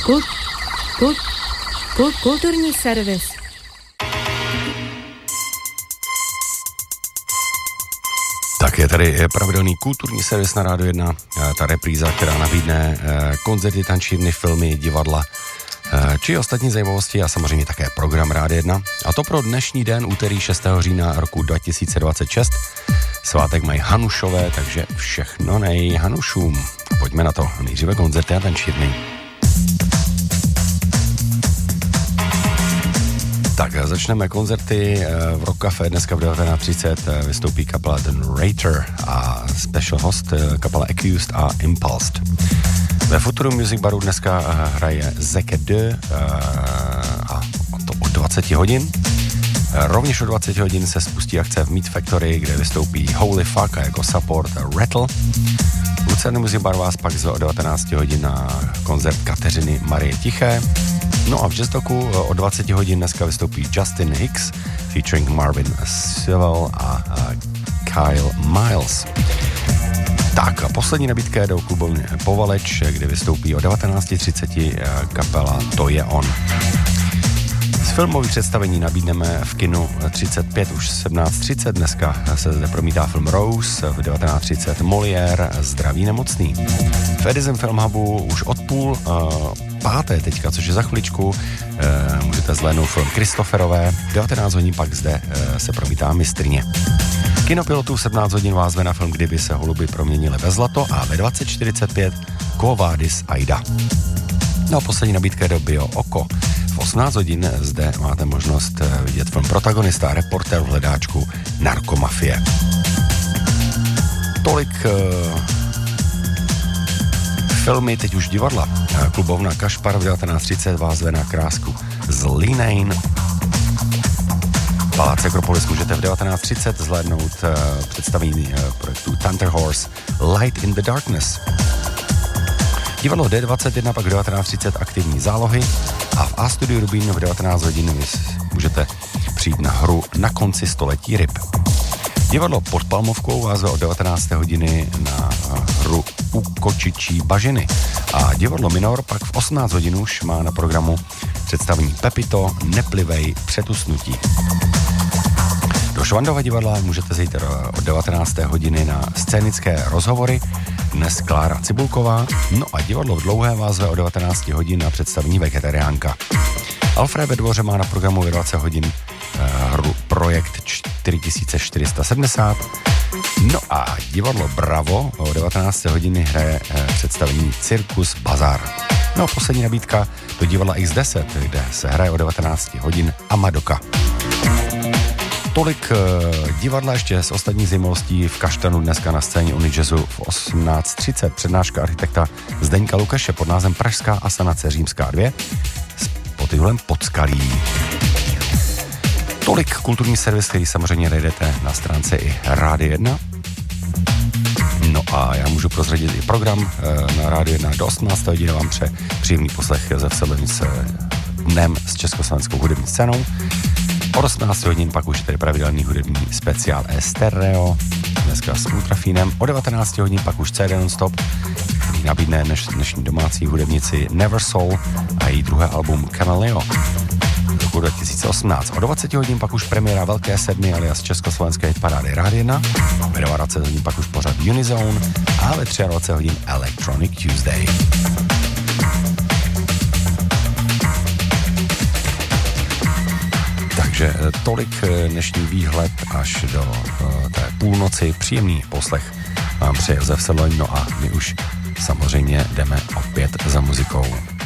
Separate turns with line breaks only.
Kulturní servis.
Tak je tady pravidelný kulturní servis na Rádiu 1, ta repríza, která nabídne koncerty, tančírny, filmy, divadla, či ostatní zajímavosti a samozřejmě také program Rádia 1. A to pro dnešní den, úterý 6. října roku 2026. Svátek mají Hanušové, takže všechno nej Hanušům. Pojďme na to. Nejdříve koncerty a tančírny. Tak začneme koncerty v Rock Café. Dneska v 19:30 vystoupí kapela The Narrator a special host kapela Accused a Impulsed. Ve Futuru Music Baru dneska hraje Zeke 2 a to od 20 hodin. Rovněž od 20 hodin se spustí akce v Meat Factory, kde vystoupí Holy Fuck a jako support Rattle. Lucerny Music Bar vás pak zve od 19 hodin na koncert Kateřiny Marie Tiché. No a v Jazzdoku od 20 hodin dneska vystoupí Justin Hicks featuring Marvin Sewell a Kyle Miles. Tak a poslední nabídka je do klubovny Povaleč, kde vystoupí o 19:30 kapela To je on. Z filmových představení nabídneme v kinu 35 už 17:30. Dneska se zde promítá film Rose, v 19:30 Molière Zdraví nemocný. V Edison Film Hubu už od půl páté teďka, což je za chviličku, můžete zhlédnout film Kristoferové. 19 hodin pak zde se promítá Mistrně. Kinopilotu v 17 hodin vás zve na film Kdyby se holuby proměnily ve zlato a ve 20:45 Quo Vadis Aida. No a poslední nabídka je do Bio Oko. V 18 hodin zde máte možnost vidět film Protagonista, reportér v hledáčku narkomafie. Tolik filmy, teď už divadla. Klubovna Kašpar v 19:30 vás zve na krásku z Línein. Palác Akropolis můžete v 19:30 zhlédnout představení projektu Thunder Horse Light in the Darkness. Divadlo D21 pak v 19:30 aktivní zálohy a v A-studiu Rubín v 19 hodin můžete přijít na hru Na konci století ryb. Divadlo Pod Palmovkou vás od 19. hodiny na hru U kočičí bažiny. A divadlo Minor pak v 18 hodin už má na programu představení Pepito Neplivej před usnutí. Do Švandova divadla můžete zajít od 19. hodiny na scénické rozhovory. Dnes Klára Cibulková. No a divadlo v Dlouhé vás zve od 19 hodin na představení Vegetariánka. Alfred ve Dvoře má na programu ve 20 hodin hru Projekt 4470. No a divadlo Bravo o 19. hodiny hraje představení Cirkus Bazar. No a poslední nabídka do divadla X10, kde se hraje o 19 hodin Amadoka. Tolik divadla ještě z ostatních zajímavostí v Kaštanu dneska na scéně Unijazzu v 18:30. Přednáška architekta Zdeňka Lukeše pod názvem Pražská asanace římská 2 s podtitulem Podskalí. Tolik kulturní servis, který samozřejmě najdete na stránce i Rádio 1. No a já můžu prozradit i program na Rádio 1 do 18. hodiny. Vám přeje příjemný poslech ze Vsevolení s dnem s československou hudební scénou. Od 18 hodin pak už je tady pravidelný hudební speciál Stereo, dneska s Ultrafínem. O 19 hodin pak už CD Non-Stop, který nabídne dnešní domácí hudebnici Never Soul a její druhé album Cameleo roku 2018. O 20 hodin pak už premiéra Velké sedmi alias československé hitparády Rádio 1. Ve 20 hodin pak už pořad Unizone a ve 23 hodin Electronic Tuesday. Takže tolik dnešní výhled až do té půlnoci. Příjemný poslech vám přeje Josef Sedloň, no a my už samozřejmě jdeme opět za muzikou.